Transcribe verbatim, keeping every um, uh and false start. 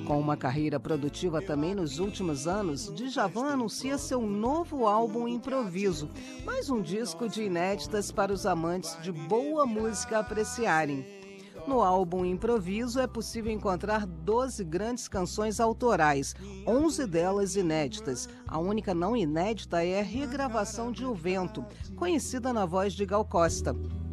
Com uma carreira produtiva também nos últimos anos, Djavan anuncia seu novo álbum Improviso, mais um disco de inéditas para os amantes de boa música apreciarem. No álbum Improviso é possível encontrar doze grandes canções autorais, onze delas inéditas. A única não inédita é a regravação de O Vento, conhecida na voz de Gal Costa.